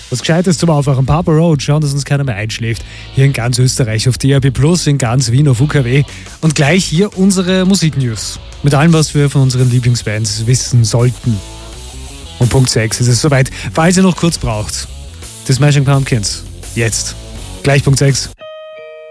Was Gescheites zum Aufwachen. Papa Roach, schauen, dass uns keiner mehr einschläft. Hier in ganz Österreich auf DAB+, in ganz Wien auf UKW. Und gleich hier unsere Musiknews. Mit allem, was wir von unseren Lieblingsbands wissen sollten. Und Punkt 6 ist es soweit, falls ihr noch kurz braucht. The Smashing Pumpkins. Jetzt. Gleich Punkt 6.